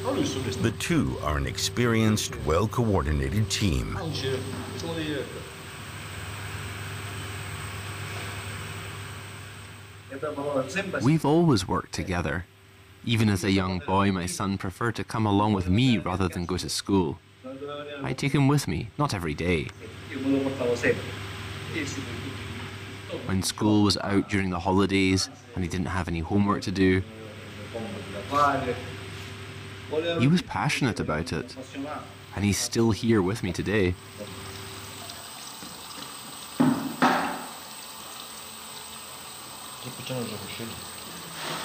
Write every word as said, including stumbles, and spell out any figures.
The two are an experienced, well-coordinated team. We've always worked together. Even as a young boy, my son preferred to come along with me rather than go to school. I take him with me, not every day. When school was out during the holidays and he didn't have any homework to do, he was passionate about it, and he's still here with me today. Почему же решили?